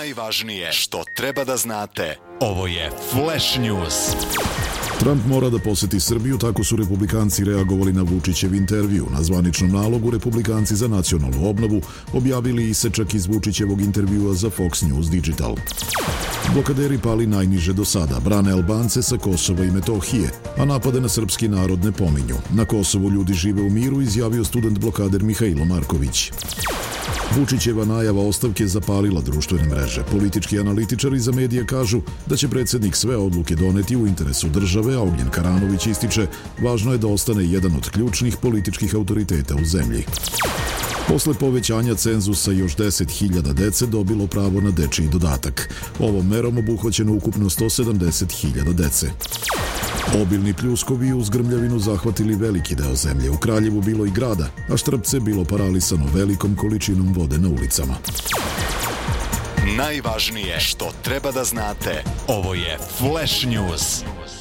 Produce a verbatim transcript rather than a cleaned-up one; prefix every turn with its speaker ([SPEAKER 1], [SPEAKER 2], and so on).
[SPEAKER 1] Najvažnije što treba da znate. Ovo je Flash News.
[SPEAKER 2] Trump mora da poseti Srbiju, tako su republikanci reagovali na Vučićev intervju. Na zvaničnom nalogu republikanci za nacionalnu obnovu objavili isečak iz Vučićevog intervjua za Fox News Digital. Blokaderi pali najniže do sada, brane Albance sa Kosova i Metohije, a napade na srpski narod ne pominju. Na Kosovu ljudi žive u miru, izjavio student blokader Mihajlo Marković. Vučićeva najava ostavke zapalila društvene mreže. Politički analitičari za medije kažu da će predsjednik sve odluke doneti u interesu države, a Ognjen Karanović ističe važno je da ostane jedan od ključnih političkih autoriteta u zemlji. Posle povećanja cenzusa još deset hiljada dece dobilo pravo na dečiji dodatak. Ovom merom obuhvaćeno ukupno sto sedamdeset hiljada dece. Obilni pljuskovi uz grmljavinu zahvatili veliki deo zemlje. U Kraljevu bilo i grada, a Štrpce bilo paralisano velikom količinom vode na ulicama.
[SPEAKER 1] Najvažnije što treba da znate. Ovo je Flash News.